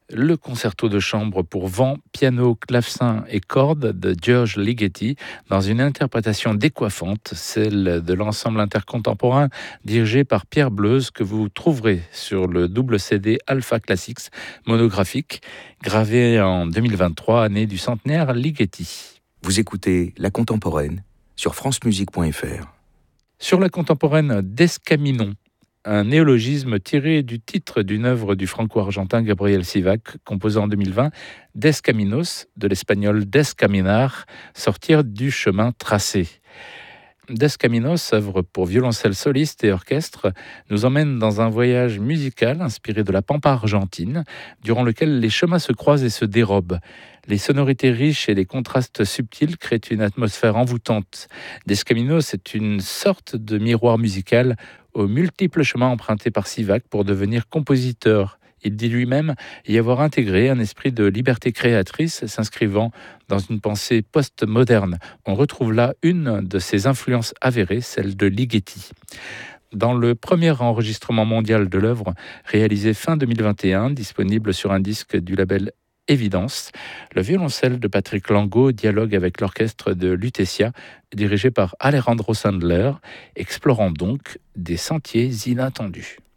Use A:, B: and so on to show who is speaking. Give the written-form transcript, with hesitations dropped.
A: le concerto de chambre pour vent, piano, clavecin et cordes de George Ligeti dans une interprétation décoiffante, celle de l'ensemble intercontemporain dirigé par Pierre Bleuze que vous trouverez sur le double CD Alpha Classics monographique gravé en 2023, année du centenaire Ligeti.
B: Vous écoutez La Contemporaine sur francemusique.fr.
A: Sur la contemporaine d'Escaminon, un néologisme tiré du titre d'une œuvre du franco-argentin Gabriel Sivac, composé en 2020, Descaminos, de l'espagnol descaminar, sortir du chemin tracé. Descaminos, œuvre pour violoncelle soliste et orchestre, nous emmène dans un voyage musical inspiré de la pampa argentine, durant lequel les chemins se croisent et se dérobent. Les sonorités riches et les contrastes subtils créent une atmosphère envoûtante. Descaminos est une sorte de miroir musical aux multiples chemins empruntés par Sivac pour devenir compositeur. Il dit lui-même y avoir intégré un esprit de liberté créatrice s'inscrivant dans une pensée post-moderne. On retrouve là une de ses influences avérées, celle de Ligeti. Dans le premier enregistrement mondial de l'œuvre, réalisé fin 2021, disponible sur un disque du label Évidence, le violoncelle de Patrick Lango dialogue avec l'orchestre de Lutetia, dirigé par Alejandro Sandler, explorant donc des sentiers inattendus.